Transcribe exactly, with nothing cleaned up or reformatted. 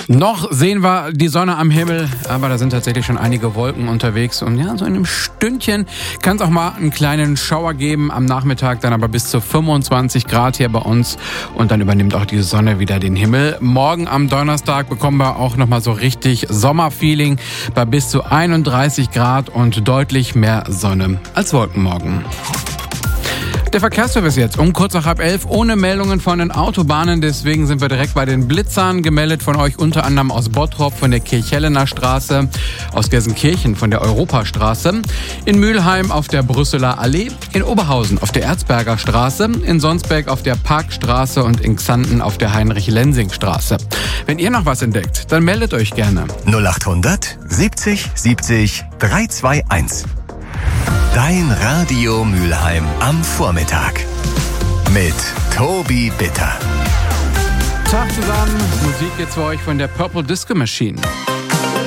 Noch sehen wir die Sonne am Himmel, aber da sind tatsächlich schon einige Wolken unterwegs. Und ja, so in einem Stündchen kann es auch mal einen kleinen Schauer geben. Am Nachmittag dann aber bis zu fünfundzwanzig Grad hier bei uns. Und dann übernimmt auch die Sonne wieder den Himmel. Morgen am Donnerstag bekommen wir auch nochmal so richtig Sommerfeeling bei bis zu einunddreißig Grad und deutlich mehr Sonne als Wolken morgen. Der Verkehrsservice jetzt um kurz nach halb elf ohne Meldungen von den Autobahnen. Deswegen sind wir direkt bei den Blitzern. Gemeldet von euch unter anderem aus Bottrop von der Kirchhellener Straße, aus Gelsenkirchen von der Europastraße, in Mülheim auf der Brüsseler Allee, in Oberhausen auf der Erzberger Straße, in Sonsberg auf der Parkstraße und in Xanten auf der Heinrich-Lensing-Straße. Wenn ihr noch was entdeckt, dann meldet euch gerne. null achthundert siebzig siebzig dreihunderteinundzwanzig. Dein Radio Mülheim am Vormittag mit Tobi Bitter. Tag zusammen, Musik jetzt für euch von der Purple Disco Machine.